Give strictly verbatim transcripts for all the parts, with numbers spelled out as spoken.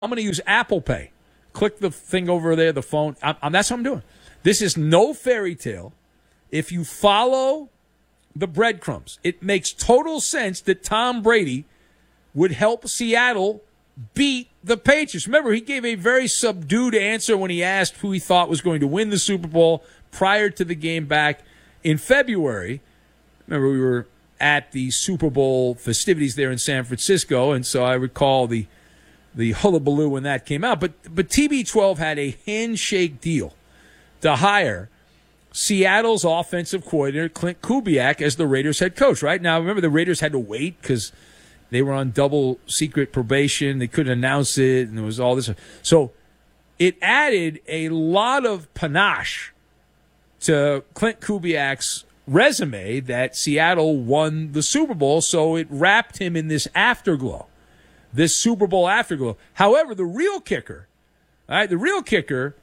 I'm going to use Apple Pay. Click the thing over there, the phone. I'm, I'm, that's what I'm doing. This is no fairy tale. If you follow the breadcrumbs, it makes total sense that Tom Brady would help Seattle beat the Patriots. Remember, he gave a very subdued answer when he asked who he thought was going to win the Super Bowl prior to the game back in February. Remember, we were at the Super Bowl festivities there in San Francisco, and so I recall the the hullabaloo when that came out. But but T B twelve had a handshake deal to hire Seattle's offensive coordinator, Clint Kubiak, as the Raiders head coach. Right now, remember, the Raiders had to wait because they were on double secret probation. They couldn't announce it, and there was all this. So it added a lot of panache to Clint Kubiak's resume that Seattle won the Super Bowl, so it wrapped him in this afterglow, this Super Bowl afterglow. However, the real kicker, all right, the real kicker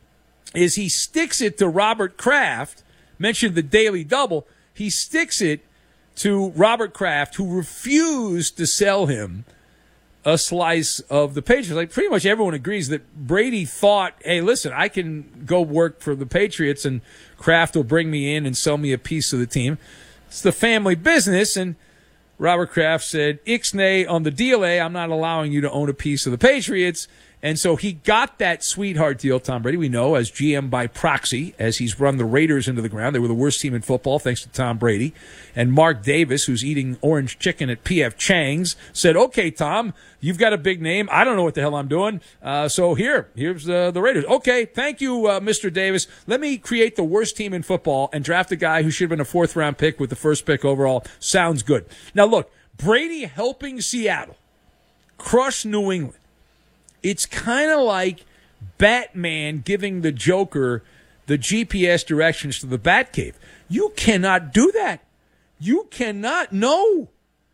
is he sticks it to Robert Kraft, mentioned the Daily Double, he sticks it to Robert Kraft, who refused to sell him a slice of the Patriots. Like, pretty much everyone agrees that Brady thought, hey, listen, I can go work for the Patriots and Kraft will bring me in and sell me a piece of the team. It's the family business. And Robert Kraft said, Ixnay on the deal, A, I'm not allowing you to own a piece of the Patriots. And so he got that sweetheart deal, Tom Brady, we know, as G M by proxy, as he's run the Raiders into the ground. They were the worst team in football, thanks to Tom Brady. And Mark Davis, who's eating orange chicken at P F Chang's, said, okay, Tom, you've got a big name. I don't know what the hell I'm doing. Uh, so here, here's uh, the Raiders. Okay, thank you, uh, Mister Davis. Let me create the worst team in football and draft a guy who should have been a fourth-round pick with the first pick overall. Sounds good. Now, look, Brady helping Seattle crush New England. It's kind of like Batman giving the Joker the G P S directions to the Batcave. You cannot do that. You cannot. No.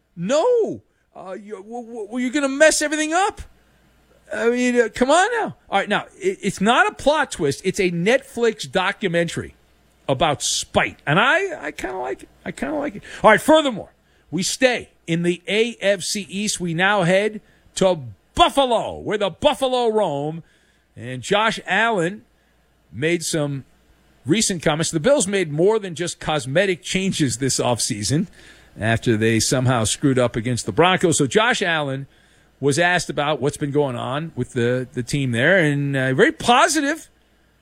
No. Uh, you, well, you're going to mess everything up. I mean, uh, come on now. All right, now, it, it's not a plot twist. It's a Netflix documentary about spite. And I, I kind of like it. I kind of like it. All right, furthermore, we stay in the A F C East. We now head to Buffalo, where the Buffalo roam. And Josh Allen made some recent comments. The Bills made more than just cosmetic changes this offseason after they somehow screwed up against the Broncos. So Josh Allen was asked about what's been going on with the, the team there, and uh, very positive.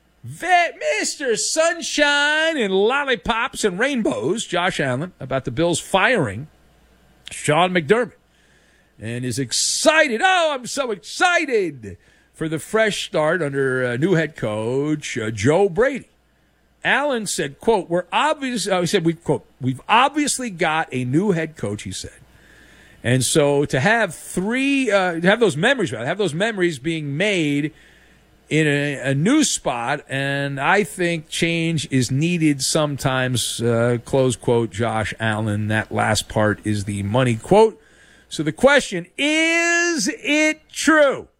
Mister Sunshine and Lollipops and Rainbows, Josh Allen, about the Bills firing Sean McDermott. And is excited. Oh, I'm so excited for the fresh start under uh, new head coach uh, Joe Brady. Allen said, quote, we're obvious. Uh, he said, we quote, we've obviously got a new head coach, he said. And so to have three, uh, to have those memories, to have those memories being made in a, a new spot, and I think change is needed sometimes, uh, close quote, Josh Allen. That last part is the money quote. So the question, is it true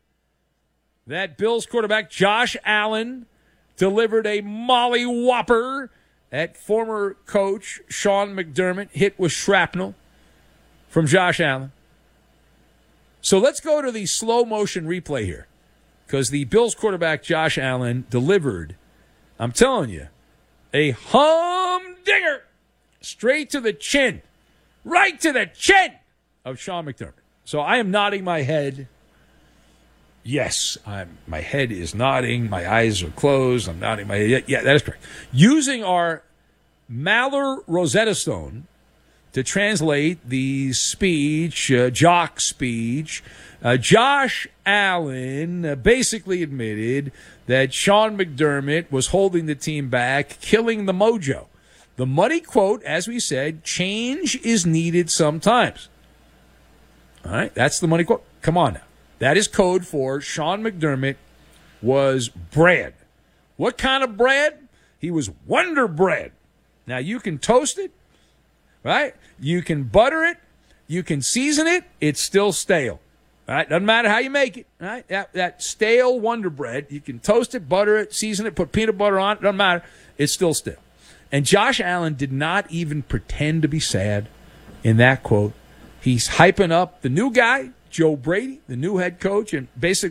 that Bills quarterback Josh Allen delivered a molly whopper at former coach Sean McDermott, hit with shrapnel from Josh Allen? So let's go to the slow motion replay here, because the Bills quarterback Josh Allen delivered, I'm telling you, a humdinger straight to the chin, right to the chin of Sean McDermott. So I am nodding my head. Yes, I'm, my head is nodding. My eyes are closed. I'm nodding my head. Yeah, yeah, that is correct. Using our Maller Rosetta Stone to translate the speech, uh, jock speech, uh, Josh Allen uh, basically admitted that Sean McDermott was holding the team back, killing the mojo. The money quote, as we said, change is needed sometimes. All right, that's the money quote. Come on now. That is code for Sean McDermott was bread. What kind of bread? He was Wonder Bread. Now, you can toast it, right? You can butter it. You can season it. It's still stale. All right? Doesn't matter how you make it. All right? That, that stale Wonder Bread, you can toast it, butter it, season it, put peanut butter on it. Doesn't matter. It's still stale. And Josh Allen did not even pretend to be sad in that quote. He's hyping up the new guy, Joe Brady, the new head coach, and basically